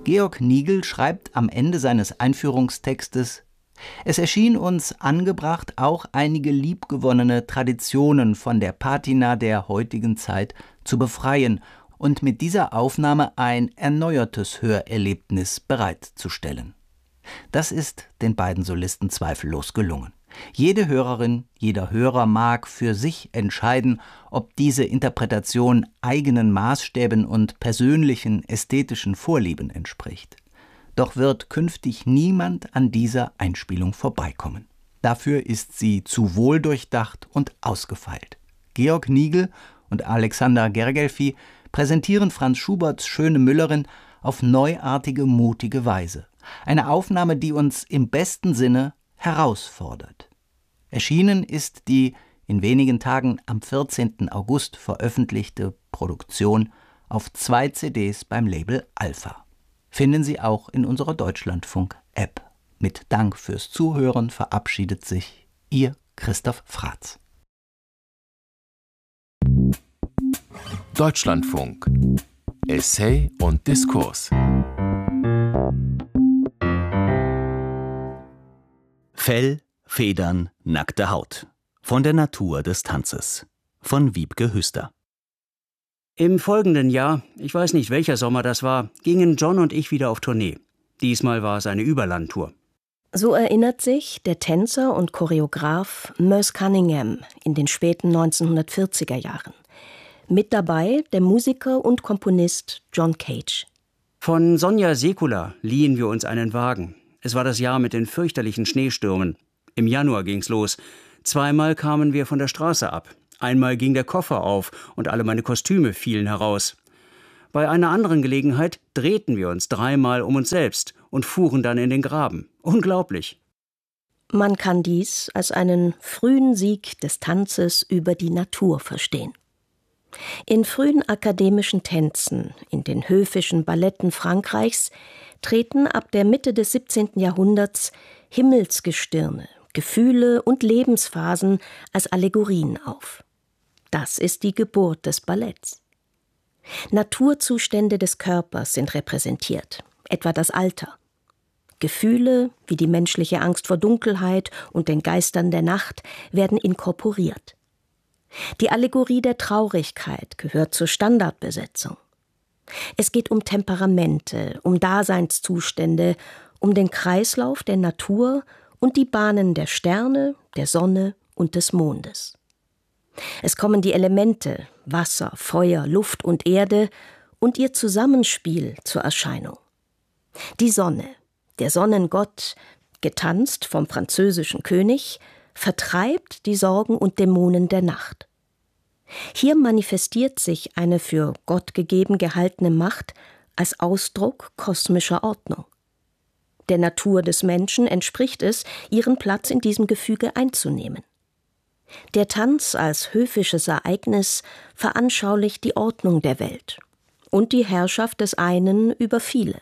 Georg Nigl schreibt am Ende seines Einführungstextes: Es erschien uns angebracht, auch einige liebgewonnene Traditionen von der Patina der heutigen Zeit zu befreien und mit dieser Aufnahme ein erneuertes Hörerlebnis bereitzustellen. Das ist den beiden Solisten zweifellos gelungen. Jede Hörerin, jeder Hörer mag für sich entscheiden, ob diese Interpretation eigenen Maßstäben und persönlichen ästhetischen Vorlieben entspricht. Doch wird künftig niemand an dieser Einspielung vorbeikommen. Dafür ist sie zu wohldurchdacht und ausgefeilt. Georg Nigl und Alexander Gergelfi präsentieren Franz Schuberts Schöne Müllerin auf neuartige, mutige Weise. Eine Aufnahme, die uns im besten Sinne herausfordert. Erschienen ist die in wenigen Tagen am 14. August veröffentlichte Produktion auf 2 CDs beim Label Alpha. Finden Sie auch in unserer Deutschlandfunk-App. Mit Dank fürs Zuhören verabschiedet sich Ihr Christoph Fratz. Deutschlandfunk. Essay und Diskurs. Fell, Federn, nackte Haut. Von der Natur des Tanzes. Von Wiebke Hüster. Im folgenden Jahr, ich weiß nicht welcher Sommer das war, gingen John und ich wieder auf Tournee. Diesmal war es eine Überlandtour. So erinnert sich der Tänzer und Choreograf Merce Cunningham in den späten 1940er Jahren. Mit dabei der Musiker und Komponist John Cage. Von Sonja Sekula liehen wir uns einen Wagen. Es war das Jahr mit den fürchterlichen Schneestürmen. Im Januar ging's los. 2-mal kamen wir von der Straße ab. Einmal ging der Koffer auf und alle meine Kostüme fielen heraus. Bei einer anderen Gelegenheit drehten wir uns 3-mal um uns selbst und fuhren dann in den Graben. Unglaublich. Man kann dies als einen frühen Sieg des Tanzes über die Natur verstehen. In frühen akademischen Tänzen, in den höfischen Balletten Frankreichs, treten ab der Mitte des 17. Jahrhunderts Himmelsgestirne, Gefühle und Lebensphasen als Allegorien auf. Das ist die Geburt des Balletts. Naturzustände des Körpers sind repräsentiert, etwa das Alter. Gefühle wie die menschliche Angst vor Dunkelheit und den Geistern der Nacht werden inkorporiert. Die Allegorie der Traurigkeit gehört zur Standardbesetzung. Es geht um Temperamente, um Daseinszustände, um den Kreislauf der Natur und die Bahnen der Sterne, der Sonne und des Mondes. Es kommen die Elemente Wasser, Feuer, Luft und Erde und ihr Zusammenspiel zur Erscheinung. Die Sonne, der Sonnengott, getanzt vom französischen König, vertreibt die Sorgen und Dämonen der Nacht. Hier manifestiert sich eine für Gott gegeben gehaltene Macht als Ausdruck kosmischer Ordnung. Der Natur des Menschen entspricht es, ihren Platz in diesem Gefüge einzunehmen. Der Tanz als höfisches Ereignis veranschaulicht die Ordnung der Welt und die Herrschaft des einen über viele.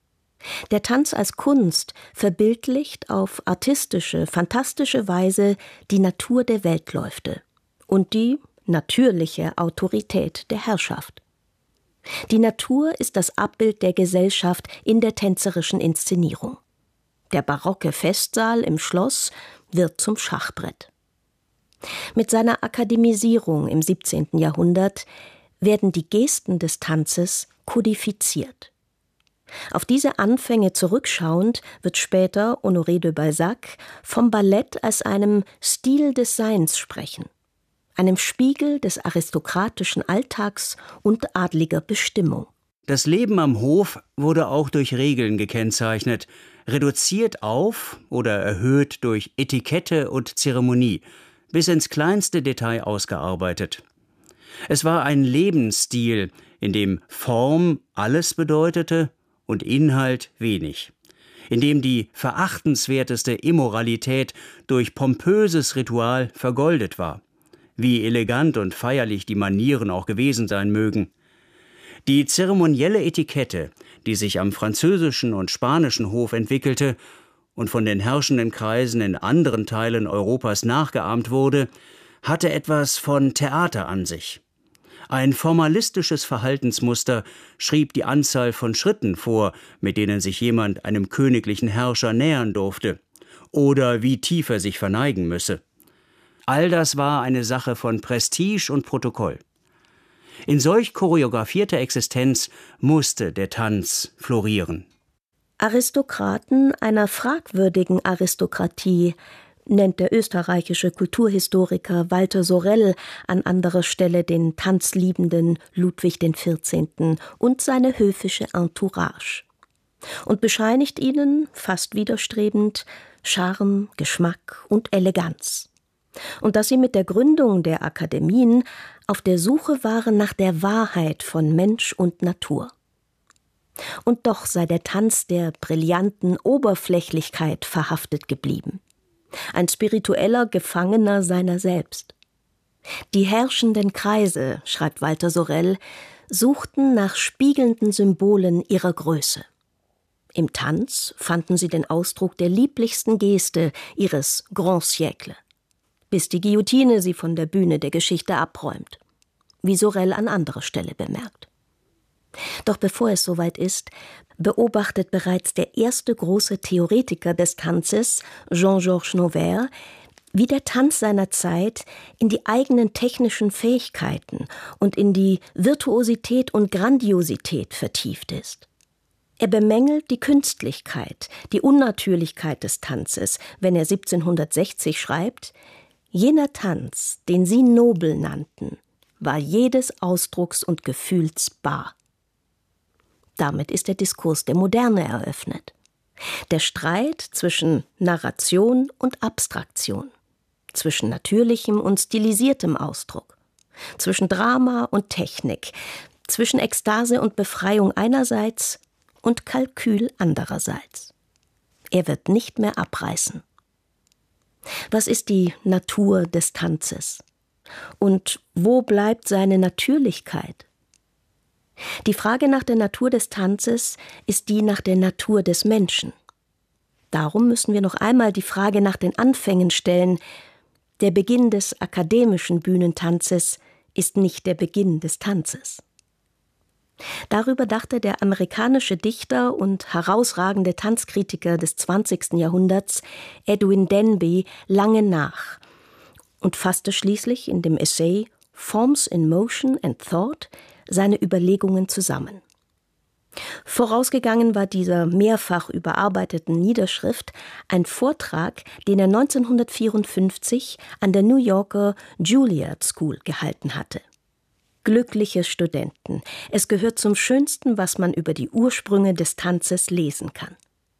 Der Tanz als Kunst verbildlicht auf artistische, fantastische Weise die Natur der Weltläufte und die natürliche Autorität der Herrschaft. Die Natur ist das Abbild der Gesellschaft in der tänzerischen Inszenierung. Der barocke Festsaal im Schloss wird zum Schachbrett. Mit seiner Akademisierung im 17. Jahrhundert werden die Gesten des Tanzes kodifiziert. Auf diese Anfänge zurückschauend wird später Honoré de Balzac vom Ballett als einem Stil des Seins sprechen, einem Spiegel des aristokratischen Alltags und adliger Bestimmung. Das Leben am Hof wurde auch durch Regeln gekennzeichnet, reduziert auf oder erhöht durch Etikette und Zeremonie, bis ins kleinste Detail ausgearbeitet. Es war ein Lebensstil, in dem Form alles bedeutete und Inhalt wenig, in dem die verachtenswerteste Immoralität durch pompöses Ritual vergoldet war, wie elegant und feierlich die Manieren auch gewesen sein mögen. Die zeremonielle Etikette, die sich am französischen und spanischen Hof entwickelte und von den herrschenden Kreisen in anderen Teilen Europas nachgeahmt wurde, hatte etwas von Theater an sich. Ein formalistisches Verhaltensmuster schrieb die Anzahl von Schritten vor, mit denen sich jemand einem königlichen Herrscher nähern durfte, oder wie tief er sich verneigen müsse. All das war eine Sache von Prestige und Protokoll. In solch choreografierter Existenz musste der Tanz florieren. Aristokraten einer fragwürdigen Aristokratie nennt der österreichische Kulturhistoriker Walter Sorel an anderer Stelle den tanzliebenden Ludwig XIV. Und seine höfische Entourage und bescheinigt ihnen, fast widerstrebend, Charme, Geschmack und Eleganz. Und dass sie mit der Gründung der Akademien auf der Suche waren nach der Wahrheit von Mensch und Natur. Und doch sei der Tanz der brillanten Oberflächlichkeit verhaftet geblieben. Ein spiritueller Gefangener seiner selbst. Die herrschenden Kreise, schreibt Walter Sorel, suchten nach spiegelnden Symbolen ihrer Größe. Im Tanz fanden sie den Ausdruck der lieblichsten Geste ihres Grand Siècle, bis die Guillotine sie von der Bühne der Geschichte abräumt, wie Sorel an anderer Stelle bemerkt. Doch bevor es soweit ist, beobachtet bereits der erste große Theoretiker des Tanzes, Jean-Georges Noverre, wie der Tanz seiner Zeit in die eigenen technischen Fähigkeiten und in die Virtuosität und Grandiosität vertieft ist. Er bemängelt die Künstlichkeit, die Unnatürlichkeit des Tanzes, wenn er 1760 schreibt: Jener Tanz, den Sie nobel nannten, war jedes Ausdrucks und Gefühls bar. Damit ist der Diskurs der Moderne eröffnet. Der Streit zwischen Narration und Abstraktion, zwischen natürlichem und stilisiertem Ausdruck, zwischen Drama und Technik, zwischen Ekstase und Befreiung einerseits und Kalkül andererseits. Er wird nicht mehr abreißen. Was ist die Natur des Tanzes? Und wo bleibt seine Natürlichkeit? Die Frage nach der Natur des Tanzes ist die nach der Natur des Menschen. Darum müssen wir noch einmal die Frage nach den Anfängen stellen. Der Beginn des akademischen Bühnentanzes ist nicht der Beginn des Tanzes. Darüber dachte der amerikanische Dichter und herausragende Tanzkritiker des 20. Jahrhunderts Edwin Denby lange nach und fasste schließlich in dem Essay Forms in Motion and Thought seine Überlegungen zusammen. Vorausgegangen war dieser mehrfach überarbeiteten Niederschrift ein Vortrag, den er 1954 an der New Yorker Juilliard School gehalten hatte. Glückliche Studenten, es gehört zum Schönsten, was man über die Ursprünge des Tanzes lesen kann.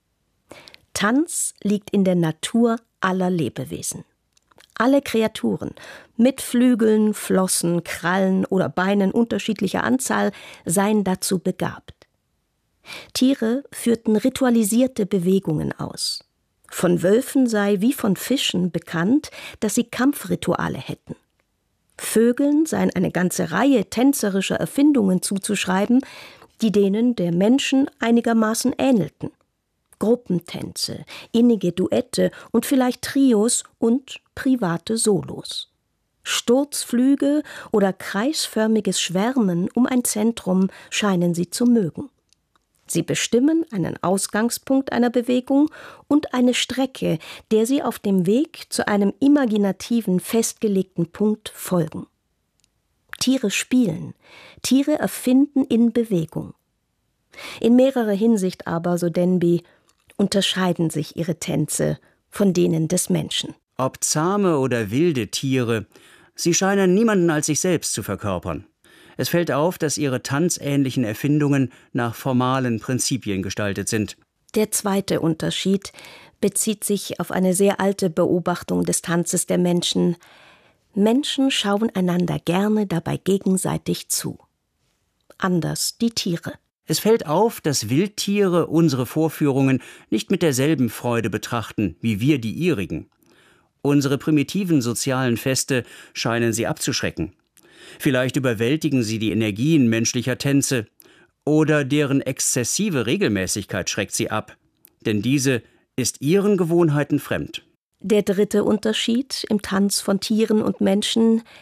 Tanz liegt in der Natur aller Lebewesen. Alle Kreaturen mit Flügeln, Flossen, Krallen oder Beinen unterschiedlicher Anzahl seien dazu begabt. Tiere führten ritualisierte Bewegungen aus. Von Wölfen sei wie von Fischen bekannt, dass sie Kampfrituale hätten. Vögeln seien eine ganze Reihe tänzerischer Erfindungen zuzuschreiben, die denen der Menschen einigermaßen ähnelten. Gruppentänze, innige Duette und vielleicht Trios und private Solos. Sturzflüge oder kreisförmiges Schwärmen um ein Zentrum scheinen sie zu mögen. Sie bestimmen einen Ausgangspunkt einer Bewegung und eine Strecke, der sie auf dem Weg zu einem imaginativen, festgelegten Punkt folgen. Tiere spielen, Tiere erfinden in Bewegung. In mehrerer Hinsicht aber, so Denby, unterscheiden sich ihre Tänze von denen des Menschen. Ob zahme oder wilde Tiere, sie scheinen niemanden als sich selbst zu verkörpern. Es fällt auf, dass ihre tanzähnlichen Erfindungen nach formalen Prinzipien gestaltet sind. Der zweite Unterschied bezieht sich auf eine sehr alte Beobachtung des Tanzes der Menschen. Menschen schauen einander gerne dabei gegenseitig zu. Anders die Tiere. Es fällt auf, dass Wildtiere unsere Vorführungen nicht mit derselben Freude betrachten wie wir die ihrigen. Unsere primitiven sozialen Feste scheinen sie abzuschrecken. Vielleicht überwältigen sie die Energien menschlicher Tänze oder deren exzessive Regelmäßigkeit schreckt sie ab, denn diese ist ihren Gewohnheiten fremd. Der dritte Unterschied im Tanz von Tieren und Menschen: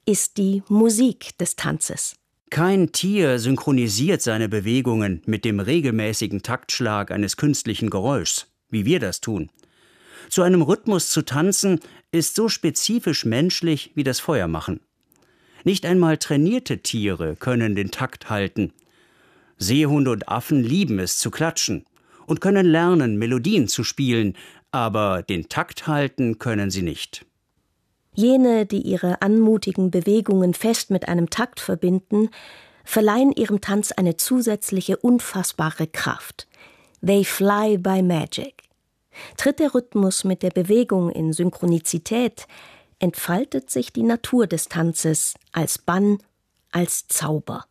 ist die Musik des Tanzes. Kein Tier synchronisiert seine Bewegungen mit dem regelmäßigen Taktschlag eines künstlichen Geräuschs, wie wir das tun. Zu einem Rhythmus zu tanzen ist so spezifisch menschlich wie das Feuermachen. Nicht einmal trainierte Tiere können den Takt halten. Seehunde und Affen lieben es zu klatschen und können lernen, Melodien zu spielen, aber den Takt halten können sie nicht. Jene, die ihre anmutigen Bewegungen fest mit einem Takt verbinden, verleihen ihrem Tanz eine zusätzliche, unfassbare Kraft. They fly by magic. Tritt der Rhythmus mit der Bewegung in Synchronizität, entfaltet sich die Natur des Tanzes als Bann, als Zauber.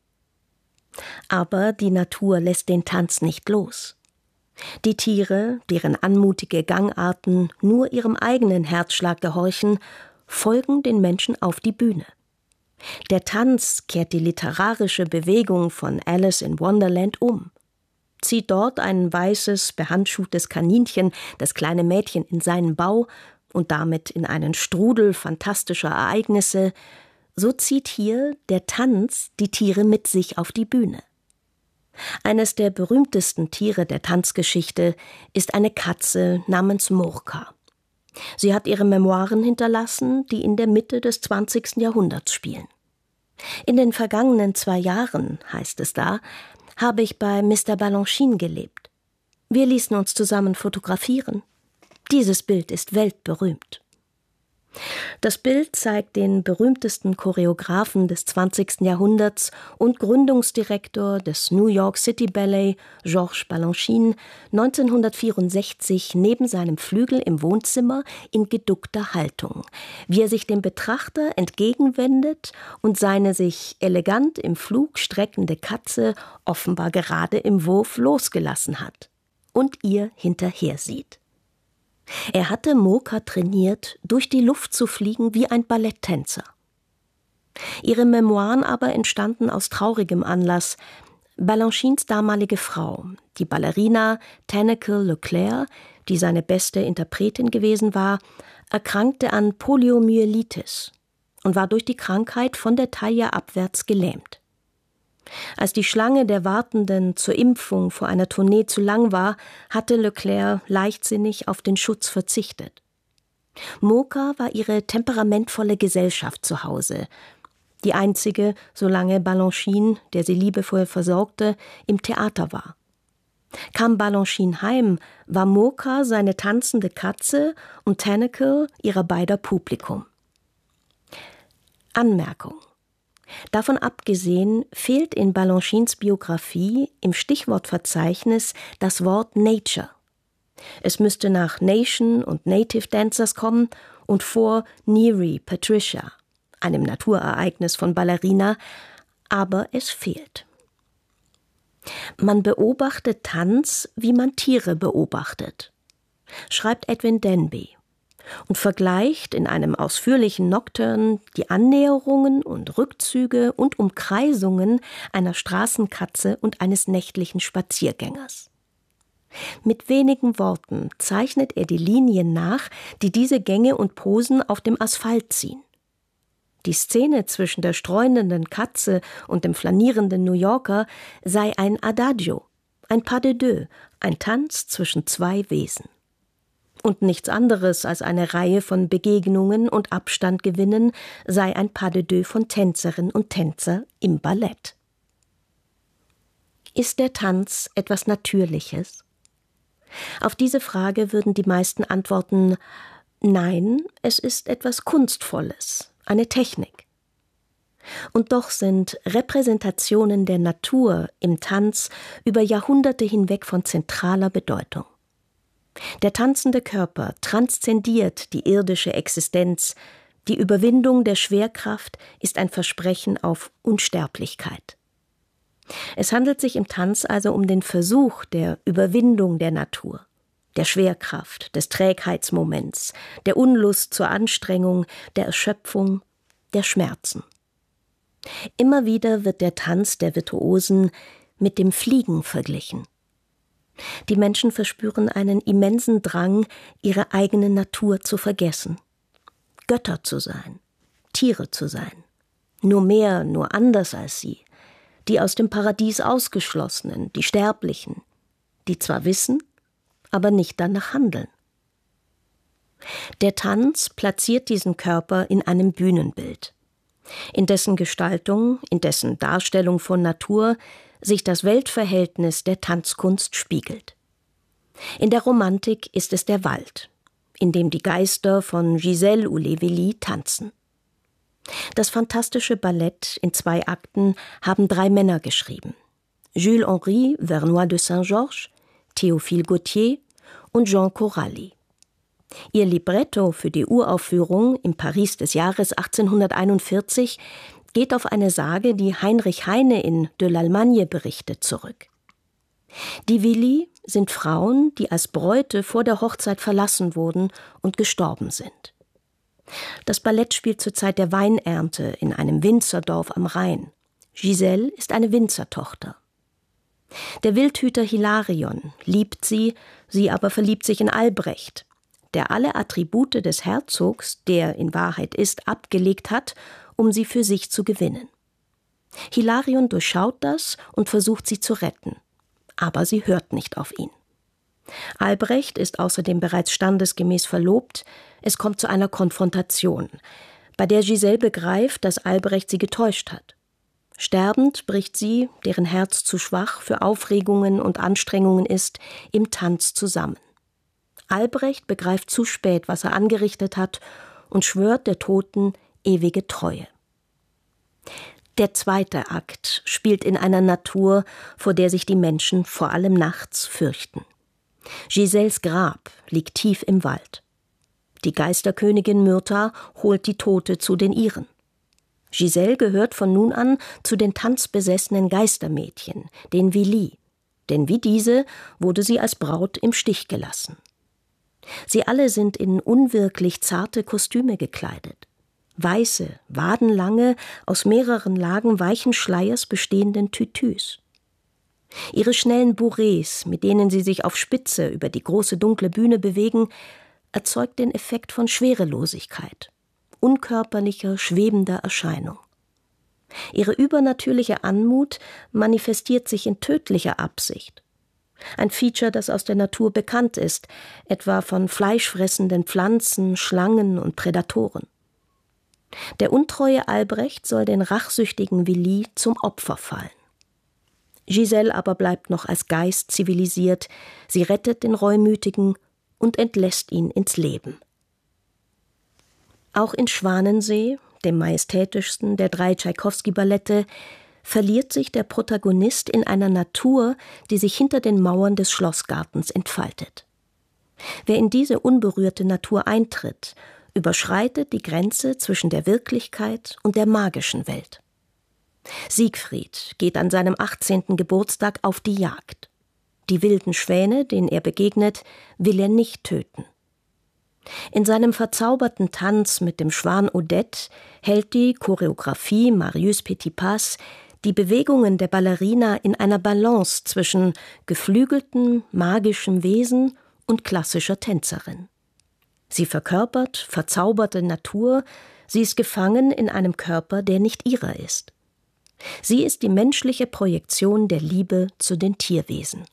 Aber die Natur lässt den Tanz nicht los. Die Tiere, deren anmutige Gangarten nur ihrem eigenen Herzschlag gehorchen, folgen den Menschen auf die Bühne. Der Tanz kehrt die literarische Bewegung von Alice in Wonderland um, zieht dort ein weißes, behandschuhtes Kaninchen, das kleine Mädchen, in seinen Bau und damit in einen Strudel fantastischer Ereignisse, so zieht hier der Tanz die Tiere mit sich auf die Bühne. Eines der berühmtesten Tiere der Tanzgeschichte ist eine Katze namens Murka. Sie hat ihre Memoiren hinterlassen, die in der Mitte des 20. Jahrhunderts spielen. In den vergangenen 2 Jahren, heißt es da, habe ich bei Mr. Balanchine gelebt. Wir ließen uns zusammen fotografieren. Dieses Bild ist weltberühmt. Das Bild zeigt den berühmtesten Choreografen des 20. Jahrhunderts und Gründungsdirektor des New York City Ballet, Georges Balanchine, 1964 neben seinem Flügel im Wohnzimmer in geduckter Haltung, wie er sich dem Betrachter entgegenwendet und seine sich elegant im Flug streckende Katze offenbar gerade im Wurf losgelassen hat und ihr hinterher sieht. Er hatte Murka trainiert, durch die Luft zu fliegen wie ein Balletttänzer. Ihre Memoiren aber entstanden aus traurigem Anlass. Balanchines damalige Frau, die Ballerina Tanaquil Leclerc, die seine beste Interpretin gewesen war, erkrankte an Poliomyelitis und war durch die Krankheit von der Taille abwärts gelähmt. Als die Schlange der Wartenden zur Impfung vor einer Tournee zu lang war, hatte Leclerc leichtsinnig auf den Schutz verzichtet. Murka war ihre temperamentvolle Gesellschaft zu Hause, die einzige, solange Balanchine, der sie liebevoll versorgte, im Theater war. Kam Balanchine heim, war Murka seine tanzende Katze und Tanaquil ihrer beider Publikum. Anmerkung: Davon abgesehen fehlt in Balanchines Biografie im Stichwortverzeichnis das Wort Nature. Es müsste nach Nation und Native Dancers kommen und vor Neri Patricia, einem Naturereignis von Ballerina, aber es fehlt. Man beobachtet Tanz, wie man Tiere beobachtet, schreibt Edwin Denby, und vergleicht in einem ausführlichen Nocturne die Annäherungen und Rückzüge und Umkreisungen einer Straßenkatze und eines nächtlichen Spaziergängers. Mit wenigen Worten zeichnet er die Linien nach, die diese Gänge und Posen auf dem Asphalt ziehen. Die Szene zwischen der streunenden Katze und dem flanierenden New Yorker sei ein Adagio, ein Pas de deux, ein Tanz zwischen 2 Wesen. Und nichts anderes als eine Reihe von Begegnungen und Abstand gewinnen sei ein Pas de deux von Tänzerin und Tänzer im Ballett. Ist der Tanz etwas Natürliches? Auf diese Frage würden die meisten antworten: Nein, es ist etwas Kunstvolles, eine Technik. Und doch sind Repräsentationen der Natur im Tanz über Jahrhunderte hinweg von zentraler Bedeutung. Der tanzende Körper transzendiert die irdische Existenz. Die Überwindung der Schwerkraft ist ein Versprechen auf Unsterblichkeit. Es handelt sich im Tanz also um den Versuch der Überwindung der Natur, der Schwerkraft, des Trägheitsmoments, der Unlust zur Anstrengung, der Erschöpfung, der Schmerzen. Immer wieder wird der Tanz der Virtuosen mit dem Fliegen verglichen. Die Menschen verspüren einen immensen Drang, ihre eigene Natur zu vergessen, Götter zu sein, Tiere zu sein. Nur mehr, nur anders als sie. Die aus dem Paradies Ausgeschlossenen, die Sterblichen, die zwar wissen, aber nicht danach handeln. Der Tanz platziert diesen Körper in einem Bühnenbild, in dessen Gestaltung, in dessen Darstellung von Natur sich das Weltverhältnis der Tanzkunst spiegelt. In der Romantik ist es der Wald, in dem die Geister von Giselle ou les Vélies tanzen. Das fantastische Ballett in 2 Akten haben 3 Männer geschrieben: Jules-Henri Vernois de Saint-Georges, Théophile Gautier und Jean Coralli. Ihr Libretto für die Uraufführung im Paris des Jahres 1841 geht auf eine Sage, die Heinrich Heine in De l'Allemagne berichtet, zurück. Die Vélies sind Frauen, die als Bräute vor der Hochzeit verlassen wurden und gestorben sind. Das Ballett spielt zur Zeit der Weinernte in einem Winzerdorf am Rhein. Giselle ist eine Winzertochter. Der Wildhüter Hilarion liebt sie, sie aber verliebt sich in Albrecht, der alle Attribute des Herzogs, der in Wahrheit ist, abgelegt hat, um sie für sich zu gewinnen. Hilarion durchschaut das und versucht sie zu retten, aber sie hört nicht auf ihn. Albrecht ist außerdem bereits standesgemäß verlobt, es kommt zu einer Konfrontation, bei der Giselle begreift, dass Albrecht sie getäuscht hat. Sterbend bricht sie, deren Herz zu schwach für Aufregungen und Anstrengungen ist, im Tanz zusammen. Albrecht begreift zu spät, was er angerichtet hat, und schwört der Toten ewige Treue. Der 2. Akt spielt in einer Natur, vor der sich die Menschen vor allem nachts fürchten. Giselles Grab liegt tief im Wald. Die Geisterkönigin Myrtha holt die Tote zu den ihren. Giselle gehört von nun an zu den tanzbesessenen Geistermädchen, den Vélies, denn wie diese wurde sie als Braut im Stich gelassen. Sie alle sind in unwirklich zarte Kostüme gekleidet. Weiße, wadenlange, aus mehreren Lagen weichen Schleiers bestehenden Tütüs. Ihre schnellen Bourrées, mit denen sie sich auf Spitze über die große dunkle Bühne bewegen, erzeugt den Effekt von Schwerelosigkeit, unkörperlicher, schwebender Erscheinung. Ihre übernatürliche Anmut manifestiert sich in tödlicher Absicht. Ein Feature, das aus der Natur bekannt ist, etwa von fleischfressenden Pflanzen, Schlangen und Prädatoren. Der untreue Albrecht soll den rachsüchtigen Vélies zum Opfer fallen. Giselle aber bleibt noch als Geist zivilisiert, sie rettet den Reumütigen und entlässt ihn ins Leben. Auch in Schwanensee, dem majestätischsten der 3 Tschaikowski-Ballette, verliert sich der Protagonist in einer Natur, die sich hinter den Mauern des Schlossgartens entfaltet. Wer in diese unberührte Natur eintritt, überschreitet die Grenze zwischen der Wirklichkeit und der magischen Welt. Siegfried geht an seinem 18. Geburtstag auf die Jagd. Die wilden Schwäne, denen er begegnet, will er nicht töten. In seinem verzauberten Tanz mit dem Schwan Odette hält die Choreografie Marius Petipas die Bewegungen der Ballerina in einer Balance zwischen geflügeltem, magischem Wesen und klassischer Tänzerin. Sie verkörpert verzauberte Natur, sie ist gefangen in einem Körper, der nicht ihrer ist. Sie ist die menschliche Projektion der Liebe zu den Tierwesen.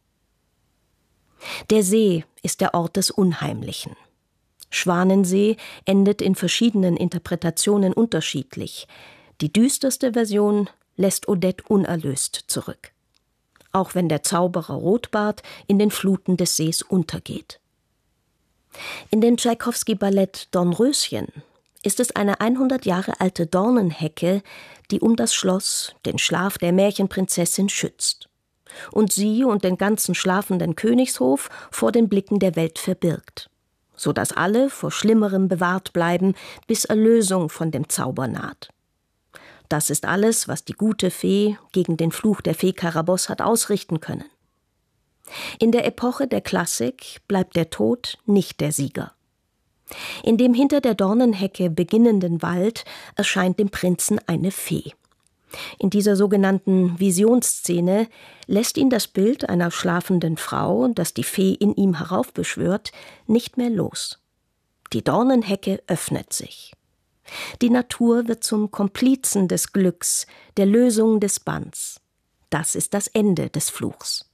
Der See ist der Ort des Unheimlichen. Schwanensee endet in verschiedenen Interpretationen unterschiedlich. Die düsterste Version lässt Odette unerlöst zurück. Auch wenn der Zauberer Rotbart in den Fluten des Sees untergeht. In dem Tschaikowski-Ballett Dornröschen ist es eine 100 Jahre alte Dornenhecke, die um das Schloss, den Schlaf der Märchenprinzessin, schützt und sie und den ganzen schlafenden Königshof vor den Blicken der Welt verbirgt, so dass alle vor Schlimmerem bewahrt bleiben, bis Erlösung von dem Zauber naht. Das ist alles, was die gute Fee gegen den Fluch der Fee Karaboss hat ausrichten können. In der Epoche der Klassik bleibt der Tod nicht der Sieger. In dem hinter der Dornenhecke beginnenden Wald erscheint dem Prinzen eine Fee. In dieser sogenannten Visionsszene lässt ihn das Bild einer schlafenden Frau, das die Fee in ihm heraufbeschwört, nicht mehr los. Die Dornenhecke öffnet sich. Die Natur wird zum Komplizen des Glücks, der Lösung des Banns. Das ist das Ende des Fluchs.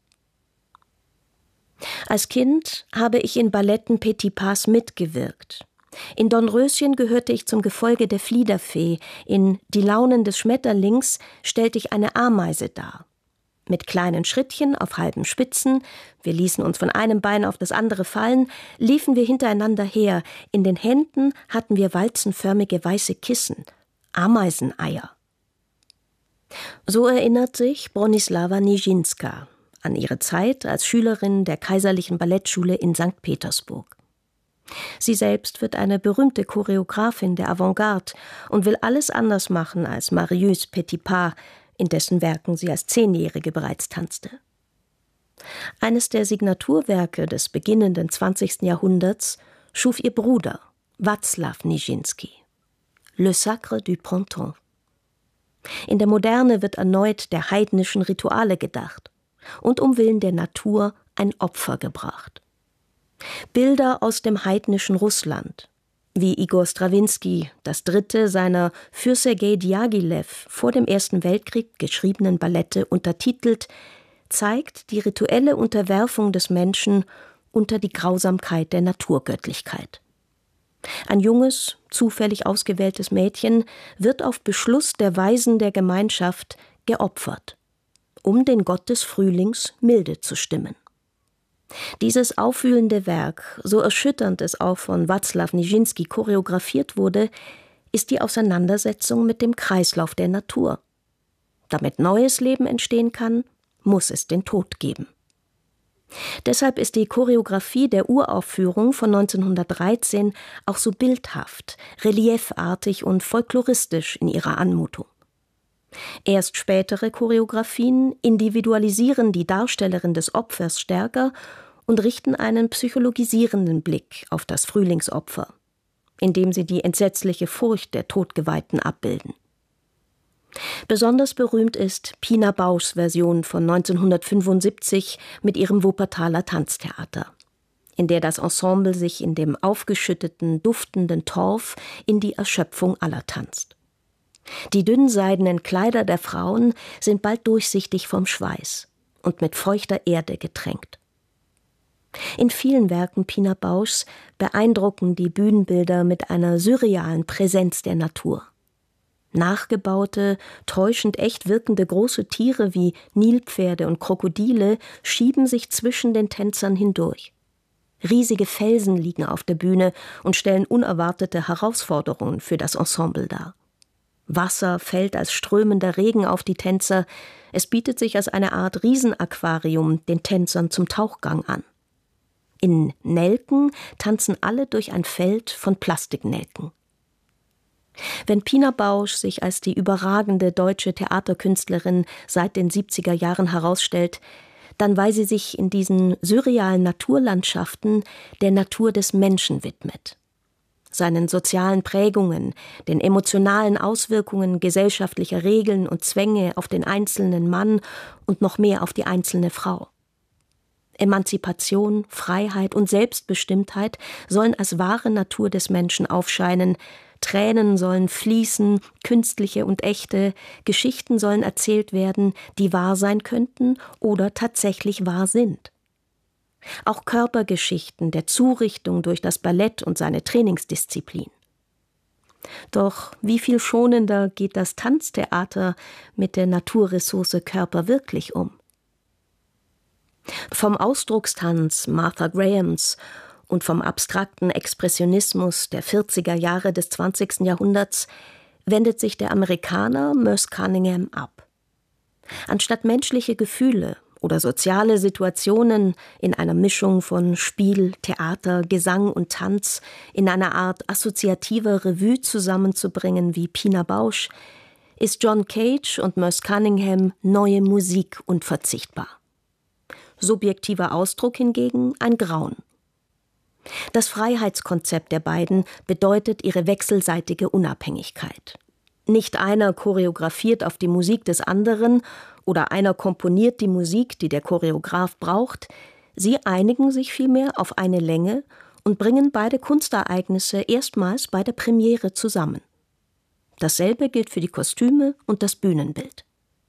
Als Kind habe ich in Balletten Petipars mitgewirkt. In Dornröschen gehörte ich zum Gefolge der Fliederfee, in Die Launen des Schmetterlings stellte ich eine Ameise dar. Mit kleinen Schrittchen auf halben Spitzen, wir ließen uns von einem Bein auf das andere fallen, liefen wir hintereinander her. In den Händen hatten wir walzenförmige weiße Kissen, Ameiseneier. So erinnert sich Bronislawa Nijinská an ihre Zeit als Schülerin der Kaiserlichen Ballettschule in St. Petersburg. Sie selbst wird eine berühmte Choreografin der Avantgarde und will alles anders machen als Marius Petipa, in dessen Werken sie als 10-Jährige bereits tanzte. Eines der Signaturwerke des beginnenden 20. Jahrhunderts schuf ihr Bruder, Wacław Nijiński, Le Sacre du Printemps. In der Moderne wird erneut der heidnischen Rituale gedacht und um Willen der Natur ein Opfer gebracht. Bilder aus dem heidnischen Russland, wie Igor Strawinski das dritte seiner für Sergei Diaghilev vor dem Ersten Weltkrieg geschriebenen Ballette untertitelt, zeigt die rituelle Unterwerfung des Menschen unter die Grausamkeit der Naturgöttlichkeit. Ein junges, zufällig ausgewähltes Mädchen wird auf Beschluss der Weisen der Gemeinschaft geopfert, um den Gott des Frühlings milde zu stimmen. Dieses aufwühlende Werk, so erschütternd es auch von Wacław Nijiński choreografiert wurde, ist die Auseinandersetzung mit dem Kreislauf der Natur. Damit neues Leben entstehen kann, muss es den Tod geben. Deshalb ist die Choreografie der Uraufführung von 1913 auch so bildhaft, reliefartig und folkloristisch in ihrer Anmutung. Erst spätere Choreografien individualisieren die Darstellerin des Opfers stärker und richten einen psychologisierenden Blick auf das Frühlingsopfer, indem sie die entsetzliche Furcht der Todgeweihten abbilden. Besonders berühmt ist Pina Bauschs Version von 1975 mit ihrem Wuppertaler Tanztheater, in der das Ensemble sich in dem aufgeschütteten, duftenden Torf in die Erschöpfung aller tanzt. Die dünnseidenen Kleider der Frauen sind bald durchsichtig vom Schweiß und mit feuchter Erde getränkt. In vielen Werken Pina Bauschs beeindrucken die Bühnenbilder mit einer surrealen Präsenz der Natur. Nachgebaute, täuschend echt wirkende große Tiere wie Nilpferde und Krokodile schieben sich zwischen den Tänzern hindurch. Riesige Felsen liegen auf der Bühne und stellen unerwartete Herausforderungen für das Ensemble dar. Wasser fällt als strömender Regen auf die Tänzer, es bietet sich als eine Art Riesenaquarium den Tänzern zum Tauchgang an. In Nelken tanzen alle durch ein Feld von Plastiknelken. Wenn Pina Bausch sich als die überragende deutsche Theaterkünstlerin seit den 70er Jahren herausstellt, dann weil sie sich in diesen surrealen Naturlandschaften der Natur des Menschen widmet. Seinen sozialen Prägungen, den emotionalen Auswirkungen gesellschaftlicher Regeln und Zwänge auf den einzelnen Mann und noch mehr auf die einzelne Frau. Emanzipation, Freiheit und Selbstbestimmtheit sollen als wahre Natur des Menschen aufscheinen, Tränen sollen fließen, künstliche und echte, Geschichten sollen erzählt werden, die wahr sein könnten oder tatsächlich wahr sind. Auch Körpergeschichten der Zurichtung durch das Ballett und seine Trainingsdisziplin. Doch wie viel schonender geht das Tanztheater mit der Naturressource Körper wirklich um? Vom Ausdruckstanz Martha Grahams und vom abstrakten Expressionismus der 40er Jahre des 20. Jahrhunderts wendet sich der Amerikaner Merce Cunningham ab. Anstatt menschliche Gefühle oder soziale Situationen in einer Mischung von Spiel, Theater, Gesang und Tanz in einer Art assoziativer Revue zusammenzubringen wie Pina Bausch, ist John Cage und Merce Cunningham neue Musik unverzichtbar. Subjektiver Ausdruck hingegen ein Grauen. Das Freiheitskonzept der beiden bedeutet ihre wechselseitige Unabhängigkeit. Nicht einer choreografiert auf die Musik des anderen oder einer komponiert die Musik, die der Choreograf braucht. Sie einigen sich vielmehr auf eine Länge und bringen beide Kunstereignisse erstmals bei der Premiere zusammen. Dasselbe gilt für die Kostüme und das Bühnenbild.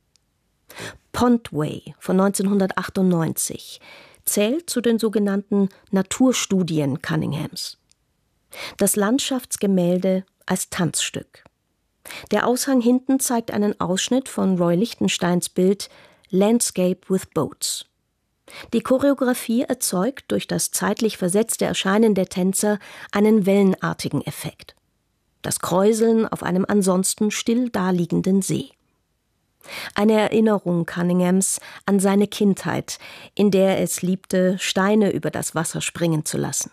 Pond-Way von 1998 zählt zu den sogenannten Naturstudien Cunninghams. Das Landschaftsgemälde als Tanzstück. Der Aushang hinten zeigt einen Ausschnitt von Roy Lichtensteins Bild Landscape with Boats. Die Choreografie erzeugt durch das zeitlich versetzte Erscheinen der Tänzer einen wellenartigen Effekt. Das Kräuseln auf einem ansonsten still daliegenden See. Eine Erinnerung Cunninghams an seine Kindheit, in der er es liebte, Steine über das Wasser springen zu lassen.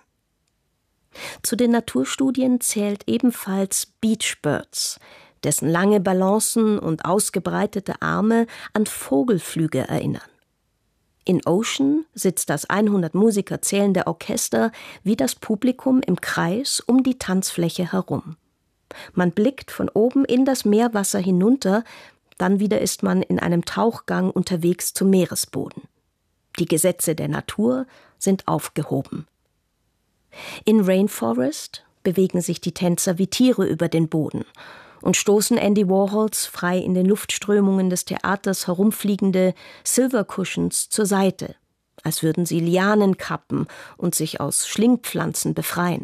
Zu den Naturstudien zählt ebenfalls Beach Birds, dessen lange Balancen und ausgebreitete Arme an Vogelflüge erinnern. In Ocean sitzt das 100 Musiker zählende Orchester wie das Publikum im Kreis um die Tanzfläche herum. Man blickt von oben in das Meerwasser hinunter, dann wieder ist man in einem Tauchgang unterwegs zum Meeresboden. Die Gesetze der Natur sind aufgehoben. In Rainforest bewegen sich die Tänzer wie Tiere über den Boden und stoßen Andy Warhols frei in den Luftströmungen des Theaters herumfliegende Silver Cushions zur Seite, als würden sie Lianen kappen und sich aus Schlingpflanzen befreien.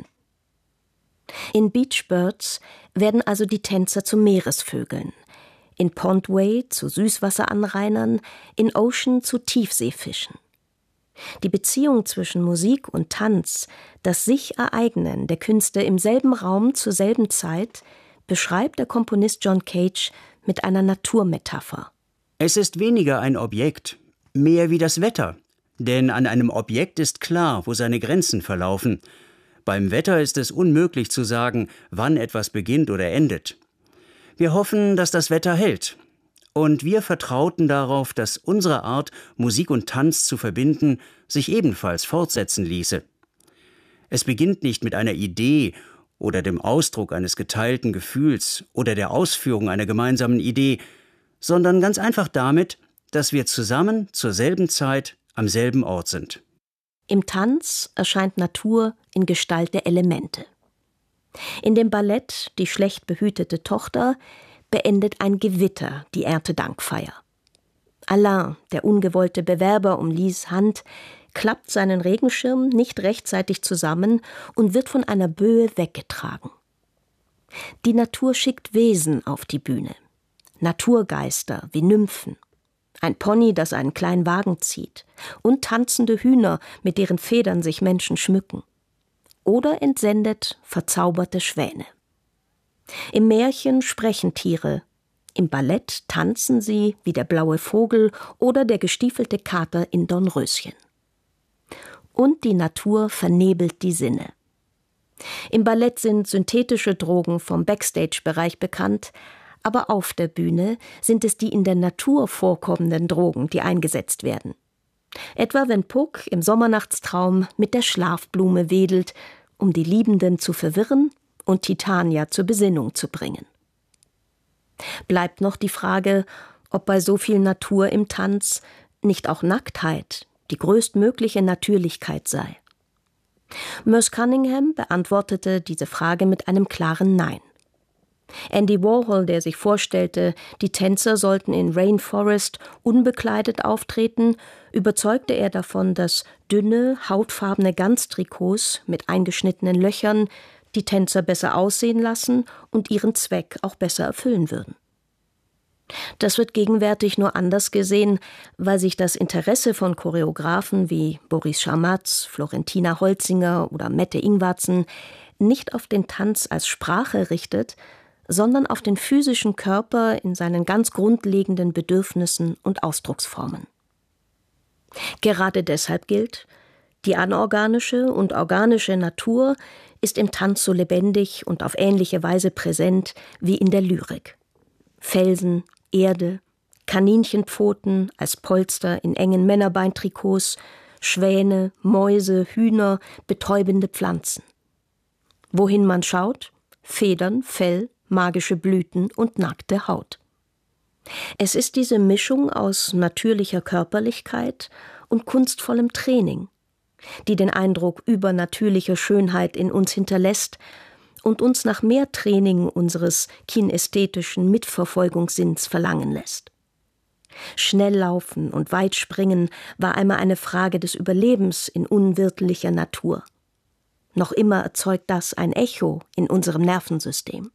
In Beach Birds werden also die Tänzer zu Meeresvögeln, in Pond-Way zu Süßwasseranrainern, in Ocean zu Tiefseefischen. Die Beziehung zwischen Musik und Tanz, das Sich-Ereignen der Künste im selben Raum zur selben Zeit, beschreibt der Komponist John Cage mit einer Naturmetapher. Es ist weniger ein Objekt, mehr wie das Wetter. Denn an einem Objekt ist klar, wo seine Grenzen verlaufen. Beim Wetter ist es unmöglich zu sagen, wann etwas beginnt oder endet. Wir hoffen, dass das Wetter hält. Und wir vertrauten darauf, dass unsere Art, Musik und Tanz zu verbinden, sich ebenfalls fortsetzen ließe. Es beginnt nicht mit einer Idee oder dem Ausdruck eines geteilten Gefühls oder der Ausführung einer gemeinsamen Idee, sondern ganz einfach damit, dass wir zusammen zur selben Zeit am selben Ort sind. Im Tanz erscheint Natur in Gestalt der Elemente. In dem Ballett »Die schlecht behütete Tochter« beendet ein Gewitter die Erntedankfeier. Alain, der ungewollte Bewerber um Lies Hand, klappt seinen Regenschirm nicht rechtzeitig zusammen und wird von einer Böe weggetragen. Die Natur schickt Wesen auf die Bühne. Naturgeister wie Nymphen. Ein Pony, das einen kleinen Wagen zieht. Und tanzende Hühner, mit deren Federn sich Menschen schmücken. Oder entsendet verzauberte Schwäne. Im Märchen sprechen Tiere. Im Ballett tanzen sie wie der blaue Vogel oder der gestiefelte Kater in Dornröschen. Und die Natur vernebelt die Sinne. Im Ballett sind synthetische Drogen vom Backstage-Bereich bekannt, aber auf der Bühne sind es die in der Natur vorkommenden Drogen, die eingesetzt werden. Etwa wenn Puck im Sommernachtstraum mit der Schlafblume wedelt, um die Liebenden zu verwirren und Titania zur Besinnung zu bringen. Bleibt noch die Frage, ob bei so viel Natur im Tanz nicht auch Nacktheit die größtmögliche Natürlichkeit sei. Merce Cunningham beantwortete diese Frage mit einem klaren Nein. Andy Warhol, der sich vorstellte, die Tänzer sollten in Rainforest unbekleidet auftreten, überzeugte er davon, dass dünne, hautfarbene Ganztrikots mit eingeschnittenen Löchern die Tänzer besser aussehen lassen und ihren Zweck auch besser erfüllen würden. Das wird gegenwärtig nur anders gesehen, weil sich das Interesse von Choreografen wie Boris Scharmatz, Florentina Holzinger oder Mette Ingwarzen nicht auf den Tanz als Sprache richtet, sondern auf den physischen Körper in seinen ganz grundlegenden Bedürfnissen und Ausdrucksformen. Gerade deshalb gilt, die anorganische und organische Natur ist im Tanz so lebendig und auf ähnliche Weise präsent wie in der Lyrik. Felsen, Erde, Kaninchenpfoten als Polster in engen Männerbeintrikots, Schwäne, Mäuse, Hühner, betäubende Pflanzen. Wohin man schaut, Federn, Fell, magische Blüten und nackte Haut. Es ist diese Mischung aus natürlicher Körperlichkeit und kunstvollem Training, die den Eindruck übernatürlicher Schönheit in uns hinterlässt und uns nach mehr Training unseres kinästhetischen Mitverfolgungssinns verlangen lässt. Schnelllaufen und Weitspringen war einmal eine Frage des Überlebens in unwirtlicher Natur. Noch immer erzeugt das ein Echo in unserem Nervensystem.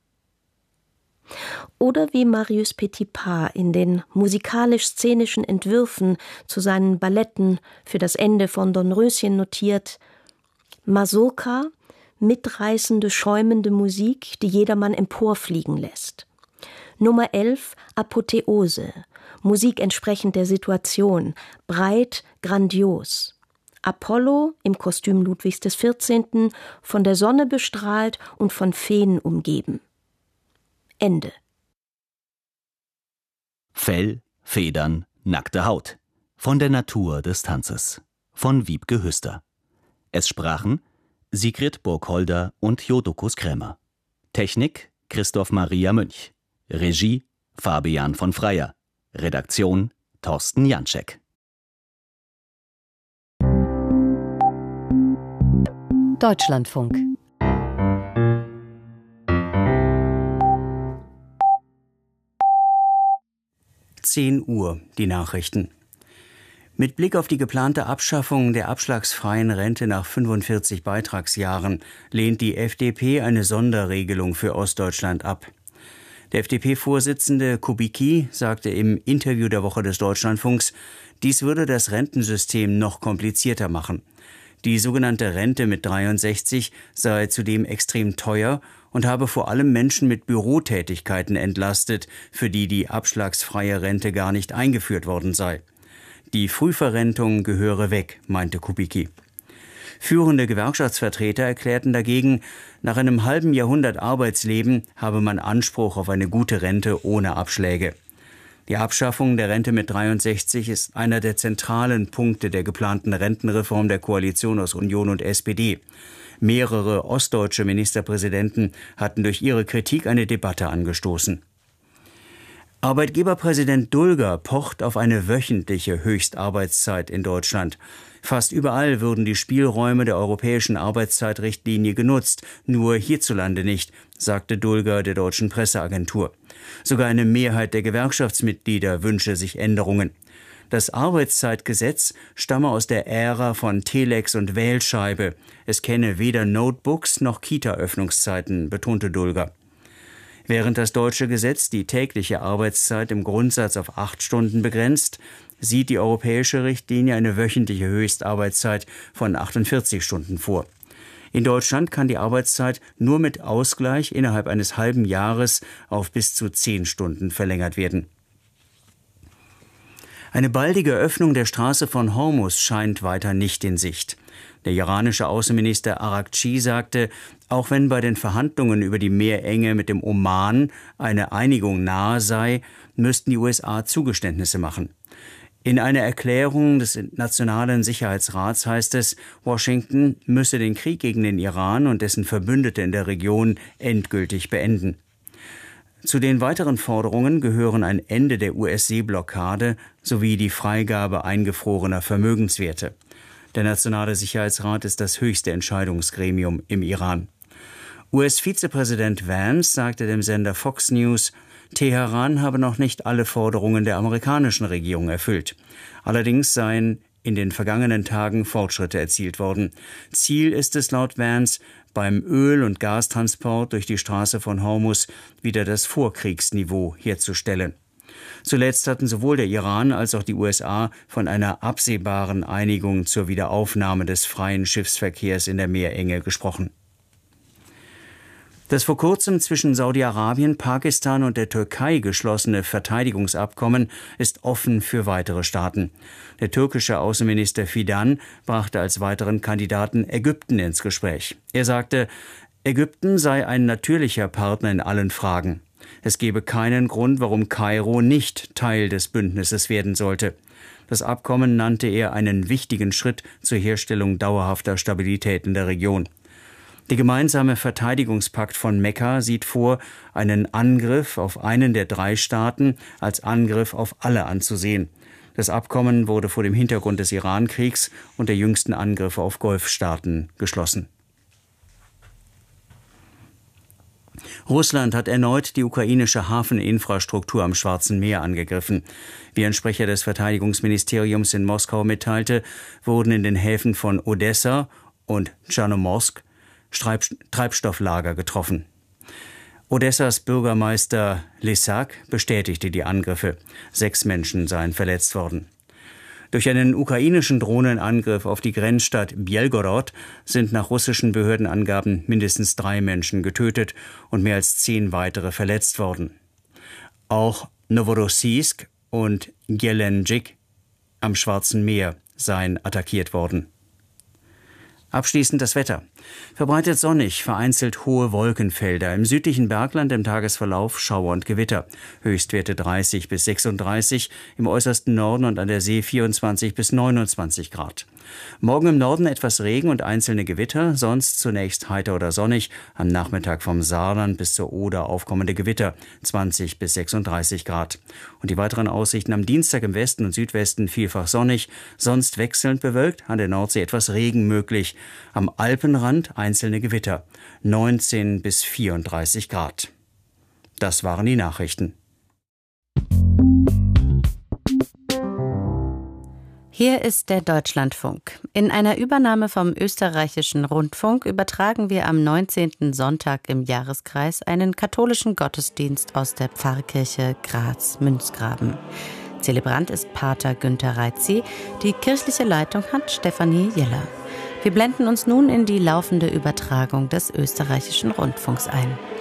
Oder wie Marius Petipa in den musikalisch-szenischen Entwürfen zu seinen Balletten für das Ende von Dornröschen notiert: Mazurka, mitreißende, schäumende Musik, die jedermann emporfliegen lässt. Nummer 11, Apotheose, Musik entsprechend der Situation, breit, grandios. Apollo im Kostüm Ludwigs XIV., von der Sonne bestrahlt und von Feen umgeben. Ende. Fell, Federn, nackte Haut. Von der Natur des Tanzes. Von Wiebke Hüster. Es sprachen Sigrid Burgholder und Jodokus Krämer. Technik Christoph Maria Münch. Regie Fabian von Freyer. Redaktion Thorsten Janczek. Deutschlandfunk. Uhr, die Nachrichten. Mit Blick auf die geplante Abschaffung der abschlagsfreien Rente nach 45 Beitragsjahren lehnt die FDP eine Sonderregelung für Ostdeutschland ab. Der FDP-Vorsitzende Kubicki sagte im Interview der Woche des Deutschlandfunks, dies würde das Rentensystem noch komplizierter machen. Die sogenannte Rente mit 63 sei zudem extrem teuer und habe vor allem Menschen mit Bürotätigkeiten entlastet, für die die abschlagsfreie Rente gar nicht eingeführt worden sei. Die Frühverrentung gehöre weg, meinte Kubicki. Führende Gewerkschaftsvertreter erklärten dagegen, nach einem halben Jahrhundert Arbeitsleben habe man Anspruch auf eine gute Rente ohne Abschläge. Die Abschaffung der Rente mit 63 ist einer der zentralen Punkte der geplanten Rentenreform der Koalition aus Union und SPD. Mehrere ostdeutsche Ministerpräsidenten hatten durch ihre Kritik eine Debatte angestoßen. Arbeitgeberpräsident Dulger pocht auf eine wöchentliche Höchstarbeitszeit in Deutschland. Fast überall würden die Spielräume der europäischen Arbeitszeitrichtlinie genutzt, nur hierzulande nicht, sagte Dulger der deutschen Presseagentur. Sogar eine Mehrheit der Gewerkschaftsmitglieder wünsche sich Änderungen. Das Arbeitszeitgesetz stamme aus der Ära von Telex und Wählscheibe. Es kenne weder Notebooks noch Kita-Öffnungszeiten, betonte Dulger. Während das deutsche Gesetz die tägliche Arbeitszeit im Grundsatz auf 8 Stunden begrenzt, sieht die europäische Richtlinie eine wöchentliche Höchstarbeitszeit von 48 Stunden vor. In Deutschland kann die Arbeitszeit nur mit Ausgleich innerhalb eines halben Jahres auf bis zu 10 Stunden verlängert werden. Eine baldige Öffnung der Straße von Hormuz scheint weiter nicht in Sicht. Der iranische Außenminister Araghchi sagte, auch wenn bei den Verhandlungen über die Meerenge mit dem Oman eine Einigung nahe sei, müssten die USA Zugeständnisse machen. In einer Erklärung des Nationalen Sicherheitsrats heißt es, Washington müsse den Krieg gegen den Iran und dessen Verbündete in der Region endgültig beenden. Zu den weiteren Forderungen gehören ein Ende der US-Seeblockade sowie die Freigabe eingefrorener Vermögenswerte. Der Nationale Sicherheitsrat ist das höchste Entscheidungsgremium im Iran. US-Vizepräsident Vance sagte dem Sender Fox News, Teheran habe noch nicht alle Forderungen der amerikanischen Regierung erfüllt. Allerdings seien in den vergangenen Tagen Fortschritte erzielt worden. Ziel ist es laut Vance, beim Öl- und Gastransport durch die Straße von Hormuz wieder das Vorkriegsniveau herzustellen. Zuletzt hatten sowohl der Iran als auch die USA von einer absehbaren Einigung zur Wiederaufnahme des freien Schiffsverkehrs in der Meerenge gesprochen. Das vor kurzem zwischen Saudi-Arabien, Pakistan und der Türkei geschlossene Verteidigungsabkommen ist offen für weitere Staaten. Der türkische Außenminister Fidan brachte als weiteren Kandidaten Ägypten ins Gespräch. Er sagte, Ägypten sei ein natürlicher Partner in allen Fragen. Es gebe keinen Grund, warum Kairo nicht Teil des Bündnisses werden sollte. Das Abkommen nannte er einen wichtigen Schritt zur Herstellung dauerhafter Stabilität in der Region. Der gemeinsame Verteidigungspakt von Mekka sieht vor, einen Angriff auf einen der 3 Staaten als Angriff auf alle anzusehen. Das Abkommen wurde vor dem Hintergrund des Iran-Kriegs und der jüngsten Angriffe auf Golfstaaten geschlossen. Russland hat erneut die ukrainische Hafeninfrastruktur am Schwarzen Meer angegriffen. Wie ein Sprecher des Verteidigungsministeriums in Moskau mitteilte, wurden in den Häfen von Odessa und Tschernomorsk Treibstofflager getroffen. Odessas Bürgermeister Lysak bestätigte die Angriffe. 6 Menschen seien verletzt worden. Durch einen ukrainischen Drohnenangriff auf die Grenzstadt Bjelgorod sind nach russischen Behördenangaben mindestens 3 Menschen getötet und mehr als 10 weitere verletzt worden. Auch Novorossiysk und Gelendzhik am Schwarzen Meer seien attackiert worden. Abschließend das Wetter. Verbreitet sonnig, vereinzelt hohe Wolkenfelder. Im südlichen Bergland im Tagesverlauf Schauer und Gewitter. Höchstwerte 30 bis 36, im äußersten Norden und an der See 24 bis 29 Grad. Morgen im Norden etwas Regen und einzelne Gewitter, sonst zunächst heiter oder sonnig. Am Nachmittag vom Saarland bis zur Oder aufkommende Gewitter, 20 bis 36 Grad. Und die weiteren Aussichten am Dienstag im Westen und Südwesten vielfach sonnig, sonst wechselnd bewölkt, an der Nordsee etwas Regen möglich. Am Alpenrand einzelne Gewitter, 19 bis 34 Grad. Das waren die Nachrichten. Hier ist der Deutschlandfunk. In einer Übernahme vom Österreichischen Rundfunk übertragen wir am 19. Sonntag im Jahreskreis einen katholischen Gottesdienst aus der Pfarrkirche Graz-Münzgraben. Zelebrant ist Pater Günther Reitzi, die kirchliche Leitung hat Stefanie Jeller. Wir blenden uns nun in die laufende Übertragung des Österreichischen Rundfunks ein.